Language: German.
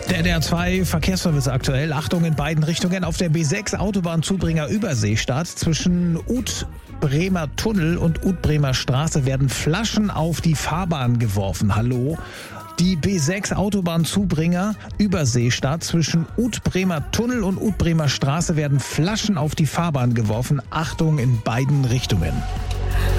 Der DR2 Verkehrsservice aktuell. Achtung in beiden Richtungen. Auf der B6 Autobahnzubringer Überseestadt zwischen Ut-Bremer Tunnel und Ut-Bremer Straße werden Flaschen auf die Fahrbahn geworfen. Hallo? Die B6 Autobahnzubringer Überseestadt zwischen Ut-Bremer Tunnel und Ut-Bremer Straße werden Flaschen auf die Fahrbahn geworfen. Achtung in beiden Richtungen.